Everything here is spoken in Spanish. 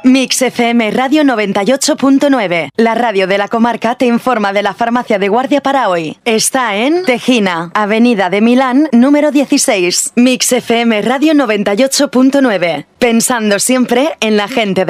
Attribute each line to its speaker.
Speaker 1: Mix FM Radio 98.9. La radio de la comarca te informa de la farmacia de guardia para hoy. Está en Tejina, Avenida de Milán, número 16. Mix FM Radio 98.9. Pensando siempre en la gente de